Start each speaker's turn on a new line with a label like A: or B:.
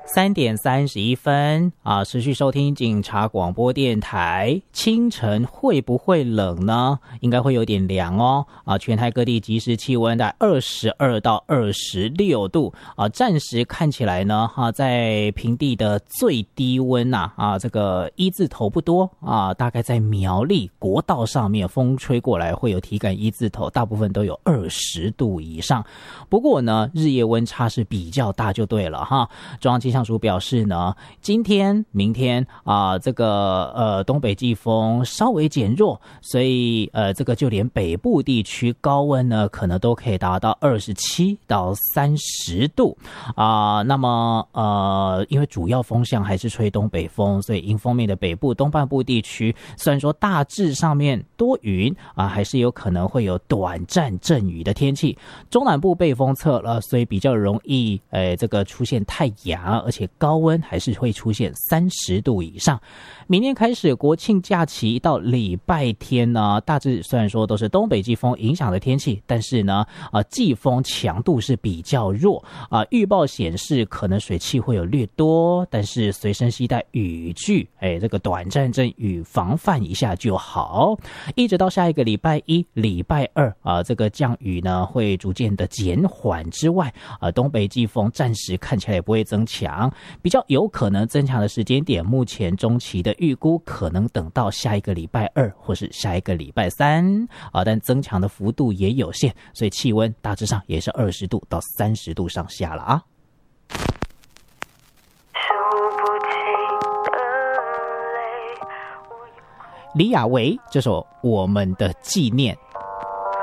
A: 3:31持续收听警察广播电台。清晨会不会冷呢？应该会有点凉哦。全台各地即时气温在22到26度暂时看起来呢在平地的最低温这个一字头不多大概在苗栗国道上面，风吹过来会有体感一字头，大部分都有20度以上。不过呢，日夜温差是比较大就对了哈。中央气象署表示呢，今天、明天这个东北季风稍微减弱，所以这个就连北部地区高温呢，可能都可以达到27到30度那么因为主要风向还是吹东北风，所以迎风面的北部东半部地区，虽然说大致上面多云还是有可能会有短暂阵雨的天气。中南部被风侧了，所以比较容易这个出现太阳，而且高温还是会出现30度以上。明天开始国庆假期到礼拜天呢，大致虽然说都是东北季风影响的天气，但是呢季风强度是比较弱预报显示可能水汽会有略多，但是随身携带雨具这个短暂阵雨防范一下就好。一直到下一个礼拜一、礼拜二这个降雨呢会逐渐的减缓之外东北季风暂时看起来也不会增强，比较有可能增强的时间点，目前中期的预估可能等到下一个礼拜二或是下一个礼拜三但增强的幅度也有限，所以气温大致上也是20度到30度上下了李亚维这首《我们的纪念》